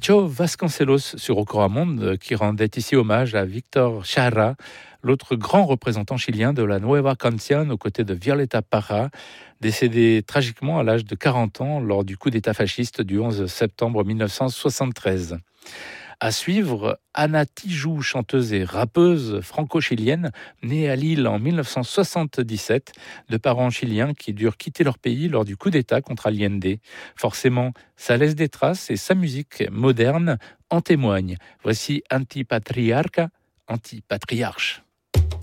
Joe Vasconcelos sur Okora Monde qui rendait ici hommage à Victor Jara, l'autre grand représentant chilien de la Nueva Canción aux côtés de Violeta Parra, décédé tragiquement à l'âge de 40 ans lors du coup d'État fasciste du 11 septembre 1973. À suivre, Anna Tijoux, chanteuse et rappeuse franco-chilienne, née à Lille en 1977, de parents chiliens qui durent quitter leur pays lors du coup d'État contre Allende. Forcément, ça laisse des traces et sa musique moderne en témoigne. Voici Antipatriarca, Antipatriarche.